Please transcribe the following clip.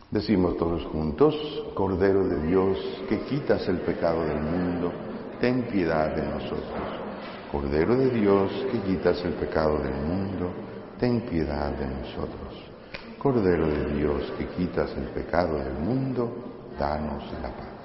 Decimos todos juntos: Cordero de Dios, que quitas el pecado del mundo, ten piedad de nosotros. Cordero de Dios, que quitas el pecado del mundo, ten piedad de nosotros. Cordero de Dios, que quitas el pecado del mundo, danos la paz.